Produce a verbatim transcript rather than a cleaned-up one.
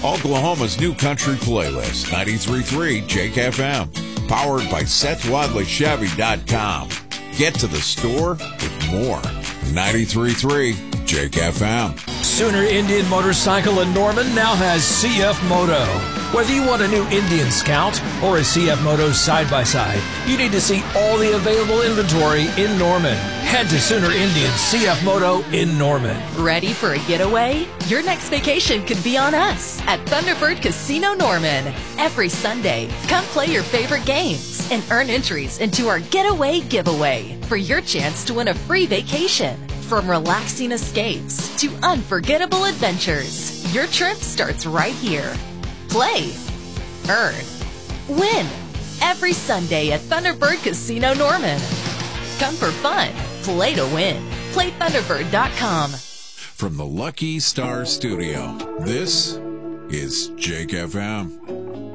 Oklahoma's new country playlist, ninety-three point three Jake F M. Powered by Seth Wadley Chevy dot com. Get to the store with more. ninety-three point three Jake F M. Sooner Indian Motorcycle in Norman now has C F Moto. Whether you want a new Indian Scout or a C F Moto side-by-side, you need to see all the available inventory in Norman. Head to Sooner Indian C F Moto in Norman. Ready for a getaway? Your next vacation could be on us at Thunderbird Casino Norman. Every Sunday, come play your favorite games and earn entries into our Getaway Giveaway for your chance to win a free vacation. From relaxing escapes to unforgettable adventures, your trip starts right here. Play, earn, win every Sunday at Thunderbird Casino Norman. Come for fun, play to win. Play Thunderbird dot com. From the Lucky Star Studio, this is Jake F M.